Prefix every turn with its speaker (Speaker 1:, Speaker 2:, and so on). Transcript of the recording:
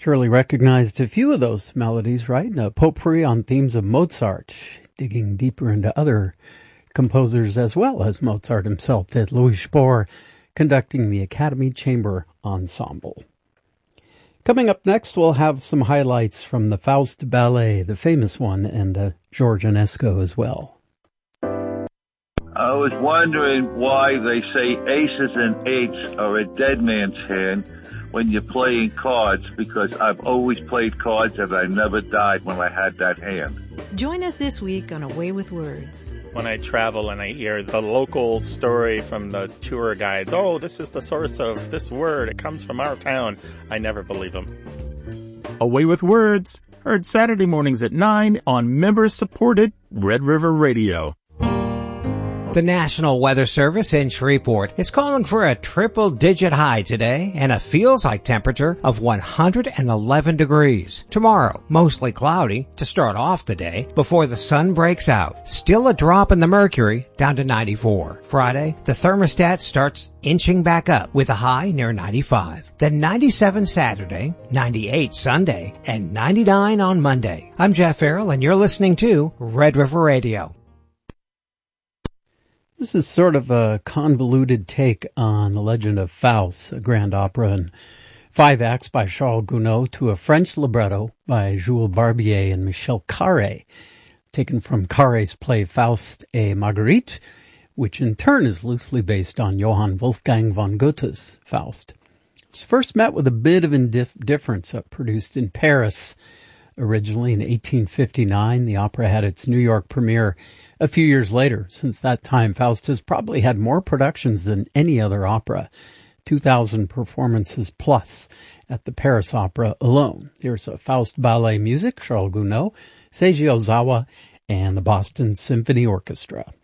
Speaker 1: Surely recognized a few of those melodies, right? A potpourri on themes of Mozart, digging deeper into other composers as well as Mozart himself did. Louis Spohr conducting the Academy Chamber Ensemble. Coming up next, we'll have some highlights from the Faust Ballet, the famous one, and George Enesco as well.
Speaker 2: I was wondering why they say aces and eights are a dead man's hand when you're playing cards, because I've always played cards and I never died when I had that hand.
Speaker 3: Join us this week on A Way with Words.
Speaker 4: When I travel and I hear the local story from the tour guides, oh, this is the source of this word, it comes from our town, I never believe them.
Speaker 5: A Way with Words, heard Saturday mornings at 9 on member-supported Red River Radio.
Speaker 6: The National Weather Service in Shreveport is calling for a triple-digit high today and a feels-like temperature of 111 degrees. Tomorrow, mostly cloudy to start off the day before the sun breaks out. Still a drop in the mercury down to 94. Friday, the thermostat starts inching back up with a high near 95. Then 97 Saturday, 98 Sunday, and 99 on Monday. I'm Jeff Farrell, and you're listening to Red River Radio.
Speaker 1: This is sort of a convoluted take on the legend of Faust, a grand opera in 5 acts by Charles Gounod to a French libretto by Jules Barbier and Michel Carré, taken from Carré's play Faust et Marguerite, which in turn is loosely based on Johann Wolfgang von Goethe's Faust. It was first met with a bit of indifference, produced in Paris originally in 1859. The opera had its New York premiere a few years later. Since that time, Faust has probably had more productions than any other opera, 2,000 performances plus at the Paris Opera alone. Here's a Faust ballet music, Charles Gounod, Seiji Ozawa, and the Boston Symphony Orchestra.